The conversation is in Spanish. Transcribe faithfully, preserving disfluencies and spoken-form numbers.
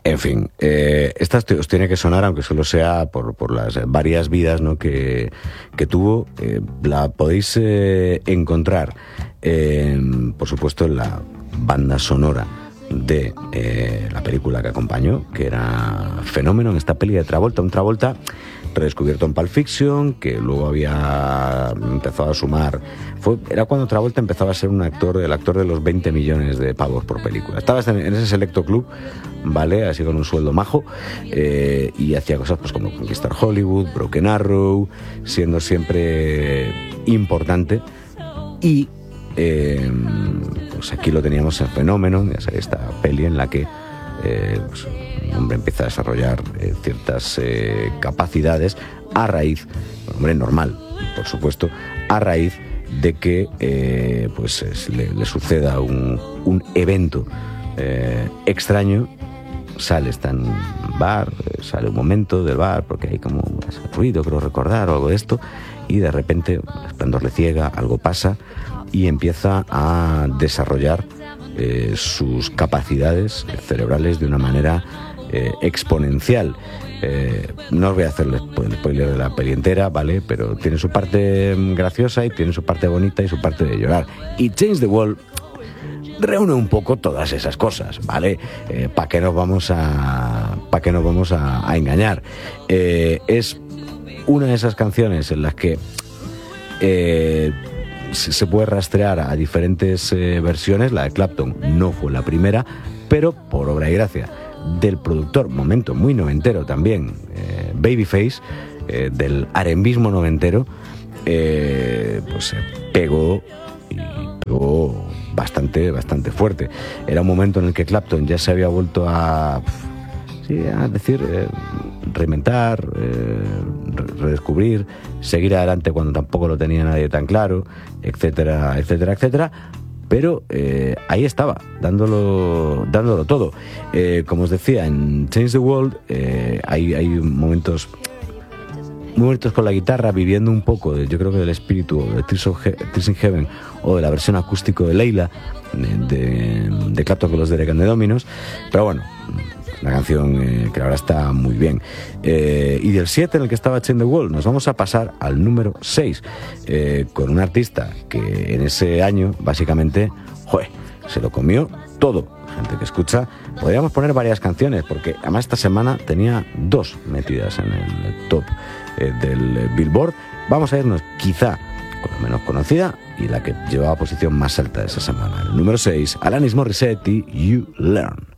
En fin, eh, esta os tiene que sonar, aunque solo sea por, por las varias vidas, ¿no?, que, que tuvo. Eh, la podéis eh, encontrar, eh, por supuesto, en la banda sonora de eh, la película que acompañó, que era fenómeno en esta peli de Travolta. Un Travolta redescubierto en Pulp Fiction, que luego había empezado a sumar. Fue, era cuando Travolta empezaba a ser un actor, el actor de los veinte millones de pavos por película. Estaba en ese selecto club, ¿vale? Así con un sueldo majo, eh, y hacía cosas pues como Conquistar Hollywood, Broken Arrow, siendo siempre importante. Y eh, pues aquí lo teníamos en Fenómeno, esta peli en la que eh, pues, un hombre empieza a desarrollar eh, ciertas eh, capacidades a raíz, un hombre normal, por supuesto, a raíz de que eh, pues es, le, le suceda un, un evento eh, extraño. Sale, está en un bar, sale un momento del bar porque hay como ruido, creo recordar, o algo de esto, y de repente el esplendor le ciega, algo pasa y empieza a desarrollar eh, sus capacidades cerebrales de una manera eh, exponencial. Eh, no os voy a hacer el spoiler de la peli entera, ¿vale? Pero tiene su parte graciosa y tiene su parte bonita y su parte de llorar. Y Change the World reúne un poco todas esas cosas, ¿vale? Eh, ¿Para qué nos vamos a, para qué nos vamos a, a engañar? Eh, es una de esas canciones en las que eh, se, se puede rastrear a diferentes eh, versiones. La de Clapton no fue la primera, pero por obra y gracia del productor, momento muy noventero también, eh, Babyface, eh, del arembismo noventero, eh, pues se pegó y pegó bastante, bastante fuerte. Era un momento en el que Clapton ya se había vuelto a, sí, a decir, eh, reinventar, eh, redescubrir, seguir adelante cuando tampoco lo tenía nadie tan claro, etcétera, etcétera, etcétera. Pero eh, ahí estaba, dándolo, dándolo todo. Eh, como os decía, en Change the World eh, hay, hay momentos muy bonitos con la guitarra, viviendo un poco, de, yo creo que del espíritu de Tears, of He- Tears in Heaven, o de la versión acústico de Leila, de, de, de Clapton con los Derek and the Dominos. Pero bueno, una canción eh, que ahora está muy bien. Eh, y del siete, en el que estaba Change the World, nos vamos a pasar al número seis, eh, con un artista que en ese año, básicamente, joder, se lo comió todo. Gente que escucha, podríamos poner varias canciones, porque además esta semana tenía dos metidas en el top eh, del Billboard. Vamos a irnos quizá con la menos conocida y la que llevaba posición más alta de esa semana. El número seis, Alanis Morissette y You Learn.